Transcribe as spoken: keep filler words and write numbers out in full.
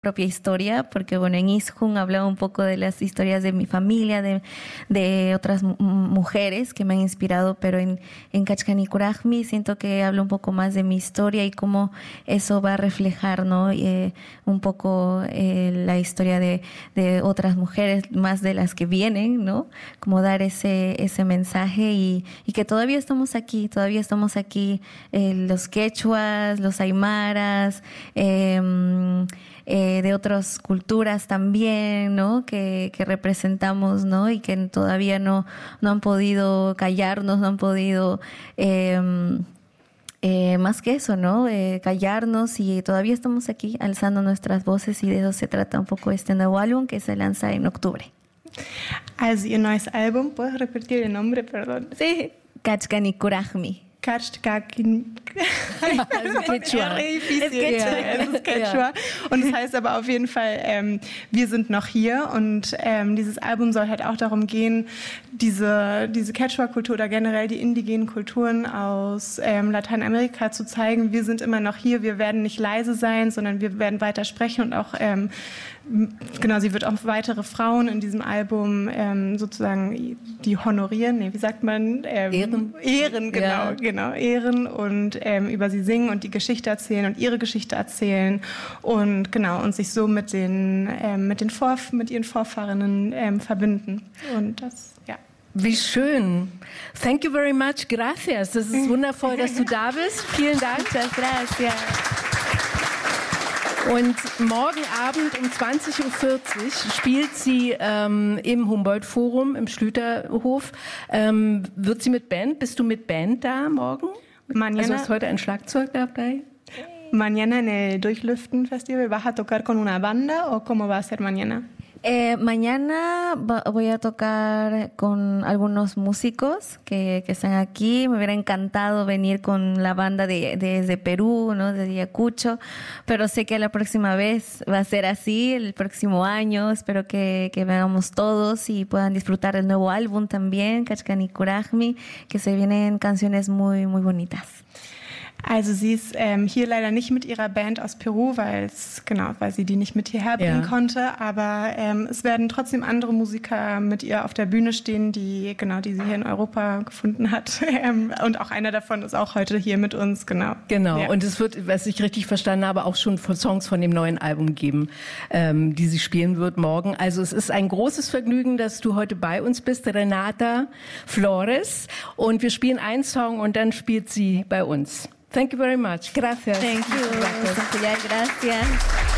propia historia, porque bueno, en Ishun hablaba un poco de las historias de mi familia, de, de otras m- mujeres que me han inspirado, pero en, en Kachkani Kurajmi siento que hablo un poco más de mi historia y cómo eso va a reflejar, ¿no? Eh, un poco eh, la historia de, de otras mujeres, más de las que vienen, ¿no? Como dar ese, ese mensaje y, y que todavía estamos aquí, todavía estamos aquí, eh, los quechuas, los aymaras, eh, Eh, de otras culturas también, ¿no? Que, que representamos, ¿no? Y que todavía no, no han podido callarnos, no han podido, eh, eh, más que eso, ¿no? Eh, callarnos y todavía estamos aquí alzando nuestras voces y de eso se trata un poco este nuevo álbum que se lanza en octubre. Also ihr neues Album, ¿puedes repetir el nombre, perdón? Sí, Kachkani Kurajmi. Kachkakin. Also Quechua. Es Quechua. Es ist Quechua. Und es heißt aber auf jeden Fall, ähm, wir sind noch hier. Und ähm, dieses Album soll halt auch darum gehen, diese, diese Quechua-Kultur oder generell die indigenen Kulturen aus ähm, Lateinamerika zu zeigen. Wir sind immer noch hier, wir werden nicht leise sein, sondern wir werden weiter sprechen und auch ähm, genau, sie wird auch weitere Frauen in diesem Album ähm, sozusagen die honorieren, nee, wie sagt man? Ähm, Ehren. Ehren, genau, Ja. genau, ehren und ähm, über sie singen und die Geschichte erzählen und ihre Geschichte erzählen und genau, und sich so mit den, ähm, mit den Vorf- mit ihren Vorfahrinnen ähm, verbinden. Und das, ja. Wie schön. Thank you very much. Gracias. Das ist wundervoll, dass du da bist. Vielen Dank. Muchas gracias. Und morgen Abend um zwanzig Uhr vierzig spielt sie ähm, im Humboldt-Forum, im Schlüterhof. Ähm, wird sie mit Band? Bist du mit Band da morgen? Mañana, Also hast du heute ein Schlagzeug dabei? mañana en el Durchlüften Festival, ¿vas a tocar con una banda o cómo va a ser mañana? Eh, mañana va- voy a tocar con algunos músicos que, que están aquí. Me hubiera encantado venir con la banda de, desde Perú, ¿no? De Ayacucho, pero sé que la próxima vez va a ser así, el próximo año. Espero que, que vengamos todos y puedan disfrutar del nuevo álbum también, Kachkani Kurajmi, que se vienen canciones muy, muy bonitas. Also sie ist ähm, hier leider nicht mit ihrer Band aus Peru, weil es genau, weil sie die nicht mit hierher bringen Ja. konnte. Aber ähm, es werden trotzdem andere Musiker mit ihr auf der Bühne stehen, die genau, die sie hier in Europa gefunden hat. Ähm, und auch einer davon ist auch heute hier mit uns, genau. Genau. Ja. Und es wird, was ich richtig verstanden habe, auch schon von Songs von dem neuen Album geben, ähm, die sie spielen wird morgen. Also es ist ein großes Vergnügen, dass du heute bei uns bist, Renata Flores. Und wir spielen einen Song und dann spielt sie bei uns. Thank you very much. Gracias. Thank you. Gracias.